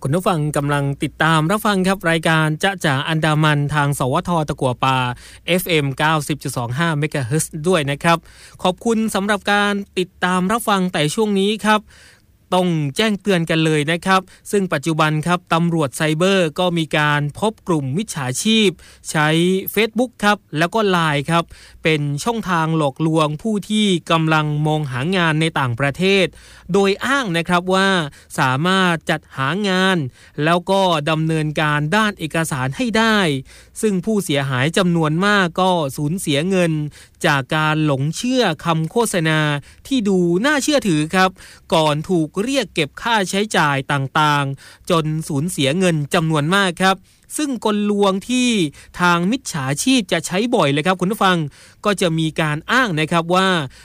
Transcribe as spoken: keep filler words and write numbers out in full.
คุณผู้ฟังกำลังติดตามรับฟังครับรายการจ๊ะจ๋าอันดามันทางสวทตะกั่วป่า เอฟ เอ็ม เก้าสิบจุดสองห้า เมกะเฮิรตซ์ด้วยนะครับขอบคุณสำหรับการติดตามรับฟังแต่ช่วงนี้ครับต้องแจ้งเตือนกันเลยนะครับซึ่งปัจจุบันครับตำรวจไซเบอร์ก็มีการพบกลุ่มมิจฉาชีพใช้ Facebook ครับแล้วก็ ไลน์ ครับเป็นช่องทางหลอกลวงผู้ที่กำลังมองหางานในต่างประเทศโดยอ้างนะครับว่าสามารถจัดหางานแล้วก็ดำเนินการด้านเอกสารให้ได้ซึ่งผู้เสียหายจำนวนมากก็สูญเสียเงินจากการหลงเชื่อคำโฆษณาที่ดูน่าเชื่อถือครับก่อนถูกเรียกเก็บค่าใช้จ่ายต่างๆจนสูญเสียเงินจำนวนมากครับซึ่งกลลวงที่ทางมิจฉาชีพจะใช้บ่อยเลยครับคุณผู้ฟังก็จะมีการอ้างนะครับว่า